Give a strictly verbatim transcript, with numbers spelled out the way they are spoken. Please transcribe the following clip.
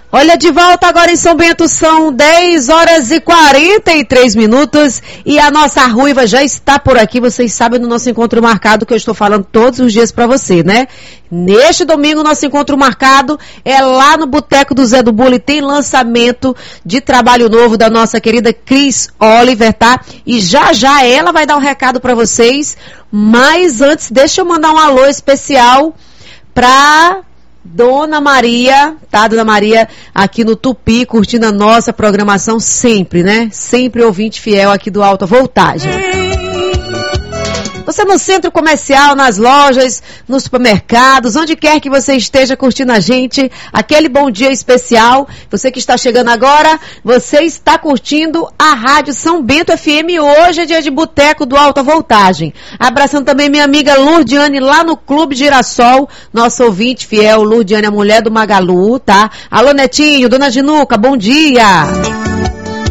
Olha, de volta agora em São Bento, são dez horas e quarenta e três minutos e a nossa Ruiva já está por aqui. Vocês sabem do nosso encontro marcado que eu estou falando todos os dias para você, né? Neste domingo, nosso encontro marcado é lá no Boteco do Zé do Bule. Tem lançamento de trabalho novo da nossa querida Cris Oliver, tá? E já já ela vai dar um recado para vocês. Mas antes, deixa eu mandar um alô especial para Dona Maria, tá? Dona Maria aqui no Tupi, curtindo a nossa programação sempre, né? Sempre ouvinte fiel aqui do Alta Voltagem. Você no centro comercial, nas lojas, nos supermercados, onde quer que você esteja curtindo a gente, aquele bom dia especial. Você que está chegando agora, você está curtindo a Rádio São Bento F M. Hoje é dia de boteco do Alta Voltagem. Abraçando também minha amiga Lurdiane lá no Clube Girassol, nosso ouvinte fiel, Lurdiane, a mulher do Magalu, tá? Alô, Netinho, Dona Ginuca, bom dia!